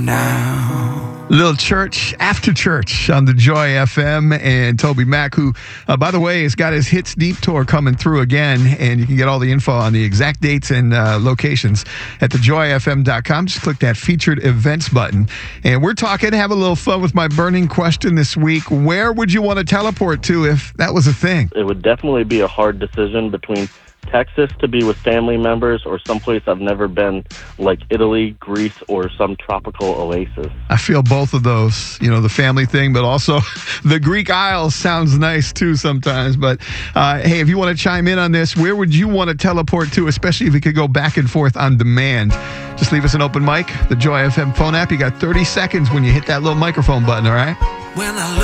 now. Little church after church on the Joy FM, and Toby Mac, who, by the way, has got his Hits Deep tour coming through again, and you can get all the info on the exact dates and locations at thejoyfm.com. Just click that featured events button. And we're talking, have a little fun with my burning question this week. Where would you want to teleport to if that was a thing? It would definitely be a hard decision between Texas to be with family members or someplace I've never been, like Italy, Greece, or some tropical oasis. I feel both of those, the family thing, but also the Greek Isles sounds nice too sometimes. But hey, if you want to chime in on this, where would you want to teleport to, especially if you could go back and forth on demand? Just leave us an open mic, the Joy FM phone app. You got 30 seconds when you hit that little microphone button, all right? When I look